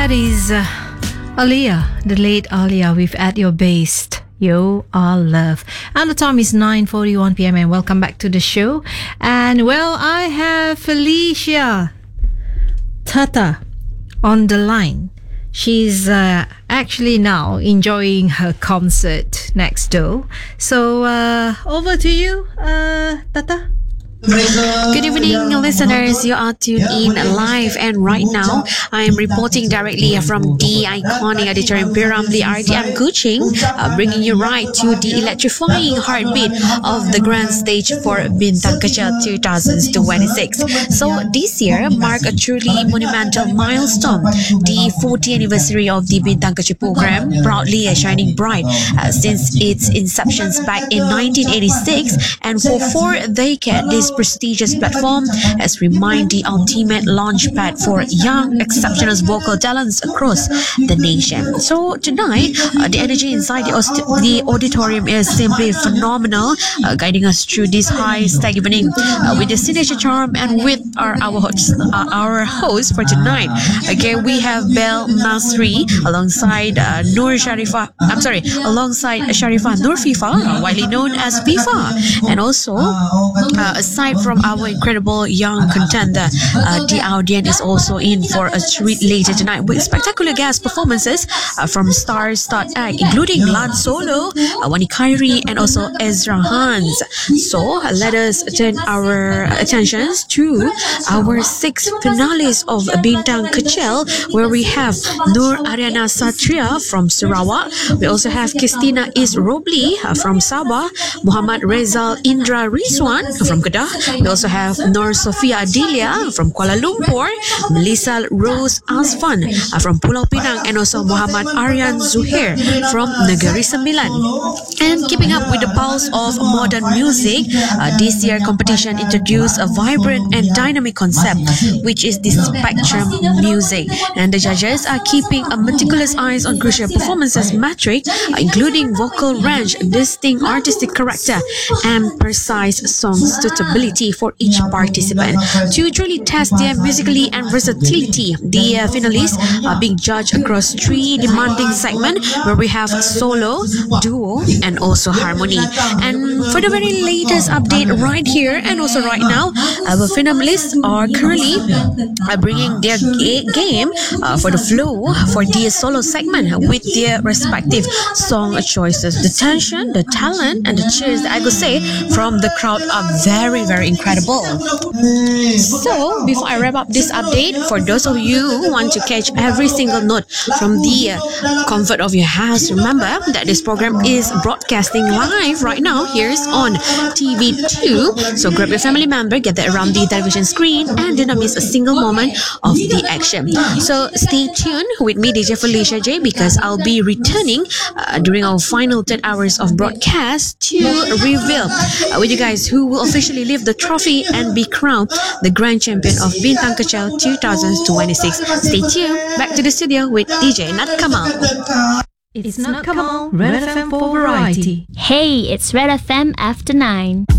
That is Aaliyah, the late Aaliyah with At Your Best. You are love. And the time is 9:41 p.m. and welcome back to the show. And well, I have Felicia Tata on the line. She's actually now enjoying her concert next door. So over to you, Tata. Good evening, listeners. You are tuned in live, and right now I am reporting directly from the iconic auditorium Piramli RTM Kuching, bringing you right to the electrifying heartbeat of the grand stage for Bintang Kecil 2026. So this year marked a truly monumental milestone, the 40th anniversary of the Bintang Kecil program, proudly shining bright since its inception back in 1986, and for 4 decades this prestigious platform has remained the ultimate launchpad for young, exceptional vocal talents across the nation. So tonight, the energy inside the auditorium is simply phenomenal, guiding us through this high-stake evening with the signature charm and with our host for tonight. Okay, we have Bel Nasri alongside alongside Sharifah Nurfifa, widely known as FIFA, and also aside from our incredible young contender, the audience is also in for a treat later tonight with spectacular guest performances from star-studded act including Lan Solo, Wani Khairi, and also Ezra Hans. So let us turn our attentions to our 6 finalists of Bintang Kecil, where we have Nur Ariana Satria from Sarawak. We also have Christina Is Robli from Sabah, Muhammad Rezal Indra Rizwan from Kedah. We also have Nur Sofia Adelia from Kuala Lumpur, Melissa Rose Azfan from Pulau Pinang, and also Muhammad Aryan Zuhair from Negeri Sembilan. And keeping up with the pulse of modern music, this year competition introduced a vibrant and dynamic concept, which is the spectrum music. And the judges are keeping a meticulous eyes on crucial performances metric, including vocal range, distinct artistic character, and precise song suitability for each participant. To truly test their musically and versatility, the finalists are being judged across 3 demanding segments, where we have solo, duo, and also harmony. And for the very latest update right here and also right now, our finalists are currently bringing their game for the flow for the solo segment with their respective song choices. The tension, the talent, and the cheers that I could say from the crowd are very, very incredible. So before I wrap up this update, for those of you who want to catch every single note from the comfort of your house, remember that this program is broadcasting live right now. Here's on TV2. So grab your family member, get that around the television screen, and do not miss a single moment of the action. So stay tuned with me, DJ Felicia J, because I'll be returning during our final 10 hours of broadcast to reveal with you guys who will officially lift the trophy and be crowned the grand champion of Bintang Kecil 2026. Stay tuned. Back to the studio with DJ Nat Kamal. It's Nat Kamal, Red FM for variety. Hey, it's Red FM after 9.